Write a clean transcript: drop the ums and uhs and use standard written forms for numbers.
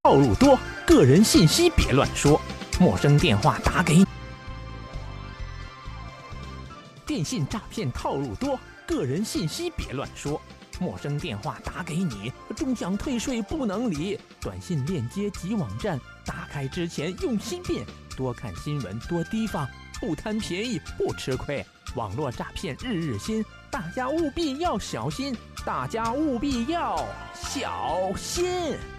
套路多，个人信息别乱说，陌生电话打给你。电信诈骗套路多，个人信息别乱说，陌生电话打给你，终享退税不能理。短信链接及网站打开之前用心辨，多看新闻多提防，不贪便宜不吃亏。网络诈骗日日新，大家务必要小心，大家务必要小心。